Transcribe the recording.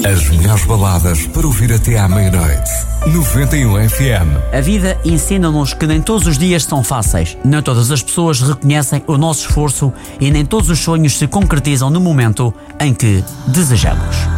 As melhores baladas para ouvir até à meia-noite. 91 FM. A vida ensina-nos que nem todos os dias são fáceis, nem todas as pessoas reconhecem o nosso esforço e nem todos os sonhos se concretizam no momento em que desejamos.